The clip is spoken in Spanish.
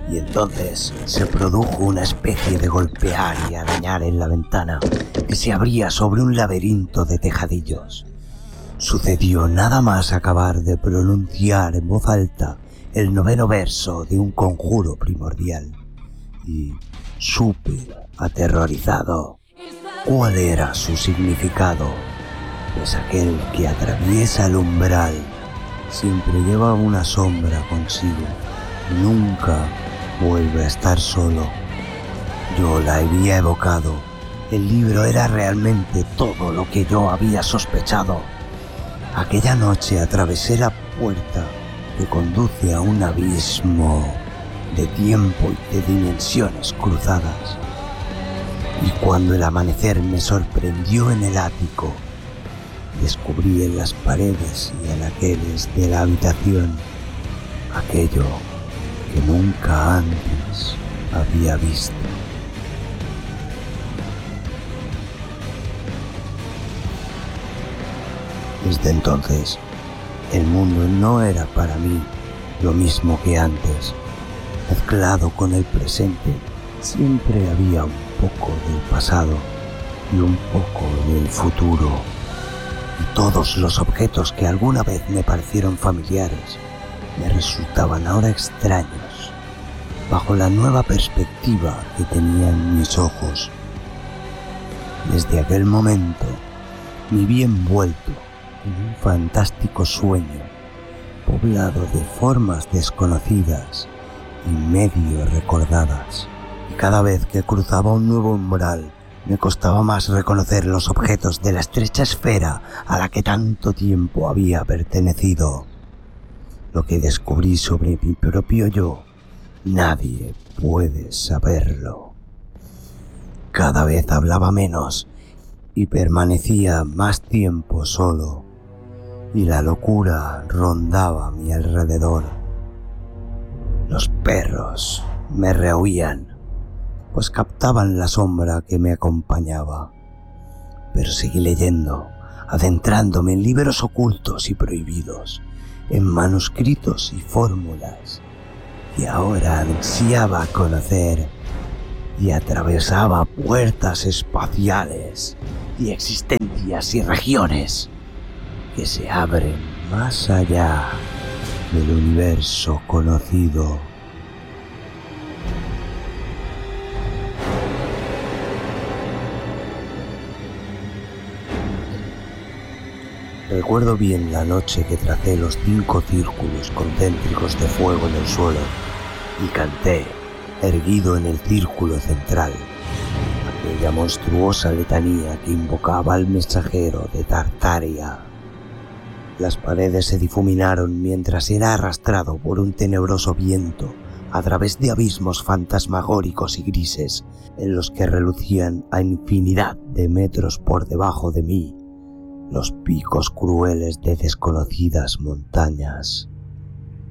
y entonces se produjo una especie de golpear y arañar en la ventana que se abría sobre un laberinto de tejadillos. Sucedió nada más acabar de pronunciar en voz alta el 9º verso de un conjuro primordial, y supe, aterrorizado, cuál era su significado, pues aquel que atraviesa el umbral siempre lleva una sombra consigo y nunca vuelve a estar solo. Yo la había evocado. El libro era realmente todo lo que yo había sospechado. Aquella noche atravesé la puerta que conduce a un abismo de tiempo y de dimensiones cruzadas. Y cuando el amanecer me sorprendió en el ático, descubrí en las paredes y anaqueles de la habitación aquello que nunca antes había visto. Desde entonces, el mundo no era para mí lo mismo que antes. Mezclado con el presente, siempre había un poco del pasado y un poco del futuro. Y todos los objetos que alguna vez me parecieron familiares me resultaban ahora extraños, bajo la nueva perspectiva que tenían mis ojos. Desde aquel momento me vi envuelto en un fantástico sueño, poblado de formas desconocidas y medio recordadas. Y cada vez que cruzaba un nuevo umbral, me costaba más reconocer los objetos de la estrecha esfera a la que tanto tiempo había pertenecido. Lo que descubrí sobre mi propio yo, nadie puede saberlo. Cada vez hablaba menos y permanecía más tiempo solo, y la locura rondaba a mi alrededor. Los perros me rehuían, pues captaban la sombra que me acompañaba. Pero seguí leyendo, adentrándome en libros ocultos y prohibidos, en manuscritos y fórmulas que ahora ansiaba conocer, y atravesaba puertas espaciales y existencias y regiones que se abren más allá del universo conocido. Recuerdo bien la noche que tracé los 5 círculos concéntricos de fuego en el suelo y canté, erguido en el círculo central, aquella monstruosa letanía que invocaba al mensajero de Tartaria. Las paredes se difuminaron mientras era arrastrado por un tenebroso viento a través de abismos fantasmagóricos y grises en los que relucían a infinidad de metros por debajo de mí los picos crueles de desconocidas montañas.